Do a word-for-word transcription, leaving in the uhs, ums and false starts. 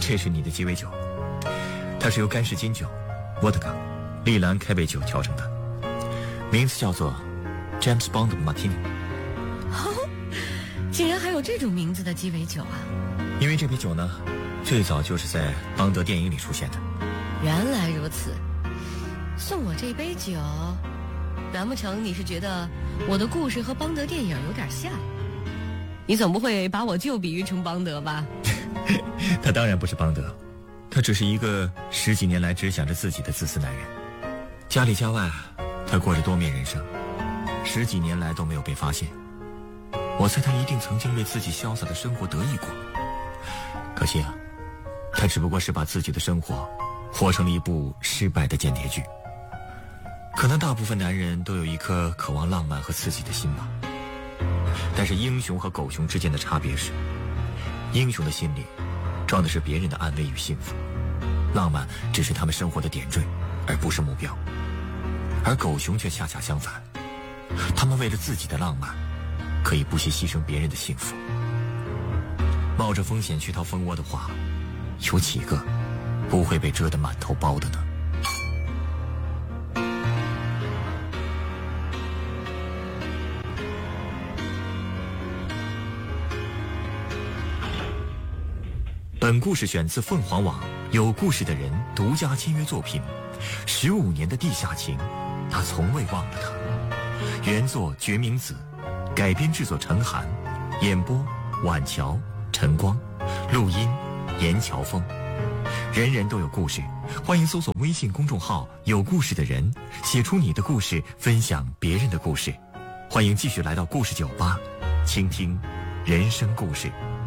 这是你的鸡尾酒，它是由干式金酒、沃特嘎、利兰开背酒调成的，名字叫做 James Bond Martini。 哦，竟然还有这种名字的鸡尾酒啊！ 因为这杯酒呢，最早就是在邦德电影里出现的。 原来如此，送我这杯酒，难不成你是觉得我的故事和邦德电影有点像？你总不会把我就比喻成邦德吧？ 他当然不是邦德，他只是一个十几年来只想着自己的自私男人。家里家外，他过着多面人生，十几年来都没有被发现。我猜他一定曾经为自己潇洒的生活得意过。可惜啊，他只不过是把自己的生活活成了一部失败的间谍剧。可能大部分男人都有一颗渴望浪漫和刺激的心吧，但是英雄和狗熊之间的差别是，英雄的心里装的是别人的安慰与幸福，浪漫只是他们生活的点缀，而不是目标。而狗熊却恰恰相反，他们为了自己的浪漫，可以不惜牺牲别人的幸福。冒着风险去掏蜂窝的话，有几个不会被蛰得满头包的呢？本故事选自凤凰网有故事的人独家签约作品《十五年的地下情》，他从未忘了他。原作决明子，改编制作陈寒，演播晚桥、陈光，录音严乔峰。人人都有故事，欢迎搜索微信公众号有故事的人，写出你的故事，分享别人的故事。欢迎继续来到故事酒吧，倾听人生故事。